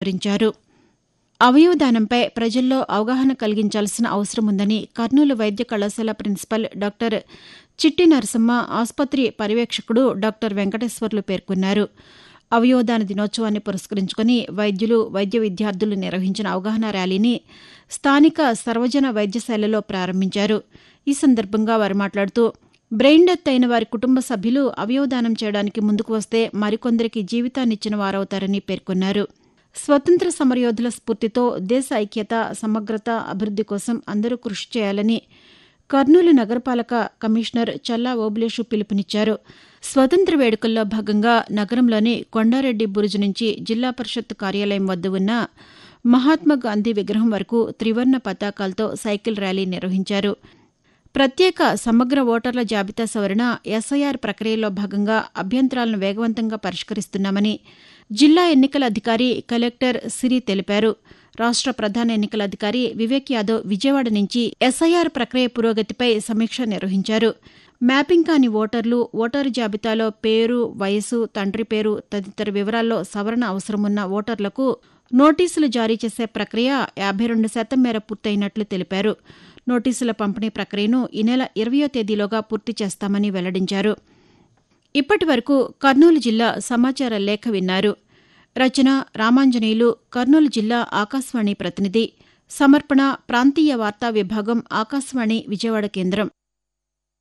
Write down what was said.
వివరించారు. అవయవదానంపై ప్రజల్లో అవగాహన కలిగించాల్సిన అవసరం ఉందని కర్నూలు వైద్య కళాశాల ప్రిన్సిపల్ డాక్టర్ చిట్టి నరసమ్మ, ఆసుపత్రి పర్యవేక్షకుడు డాక్టర్ వెంకటేశ్వర్లు పేర్కొన్నారు. అవయవదాన దినోత్సవాన్ని పురస్కరించుకుని వైద్యులు, వైద్య విద్యార్థులు నిర్వహించిన అవగాహన ర్యాలీని స్థానిక సర్వజన వైద్యశాలలో ప్రారంభించారు. ఈ సందర్భంగా వారు మాట్లాడుతూ, బ్రెయిన్ డెత్ అయిన వారి కుటుంబ సభ్యులు అవయవదానం చేయడానికి ముందుకు వస్తే మరికొందరికి జీవితాన్నిచ్చిన వారవుతారని పేర్కొన్నారు. స్వతంత్ర సమరయోధుల స్ఫూర్తితో దేశ ఐక్యత, సమగ్రత, అభివృద్ది కోసం అందరూ కృషి చేయాలని కర్నూలు నగరపాలక కమిషనర్ చల్లా ఓబులేషు పిలుపునిచ్చారు. స్వతంత్ర వేడుకల్లో భాగంగా నగరంలోని కొండారెడ్డి బురుజు నుంచి జిల్లా పరిషత్ కార్యాలయం వద్ద ఉన్న మహాత్మాగాంధీ విగ్రహం వరకు త్రివర్ణ పతాకాలతో సైకిల్ ర్యాలీ నిర్వహించారు. ప్రత్యేక సమగ్ర ఓటర్ల జాబితా సవరణ ఎస్ఐఆర్ ప్రక్రియలో భాగంగా అభ్యంతరాలను వేగవంతంగా పరిష్కరిస్తున్నామని జిల్లా ఎన్నికల అధికారి కలెక్టర్ సిరి తెలిపారు. రాష్ట ప్రధాన ఎన్నికల అధికారి వివేక్ యాదవ్ విజయవాడ నుంచి ఎస్ఐఆర్ ప్రక్రియ పురోగతిపై సమీక్ష నిర్వహించారు. మ్యాపింగ్ కాని ఓటర్లు, ఓటరు జాబితాలో పేరు, వయసు, తండ్రి పేరు తదితర వివరాల్లో సవరణ అవసరమున్న ఓటర్లకు నోటీసులు జారీ చేసే ప్రక్రియ 52% మేర పూర్తయినట్లు తెలిపారు. నోటీసుల పంపిణీ ప్రక్రియను ఈ నెల 20వ తేదీలోగా పూర్తి చేస్తామని వెల్లడించారు. ఇప్పటి వరకు కర్నూలు జిల్లా సమాచార లేఖ విన్నారు. రచన రామాంజనేయులు, కర్నూలు జిల్లా ఆకాశవాణి ప్రతినిధి. సమర్పణ ప్రాంతీయ వార్తా విభాగం, ఆకాశవాణి విజయవాడ కేంద్రం.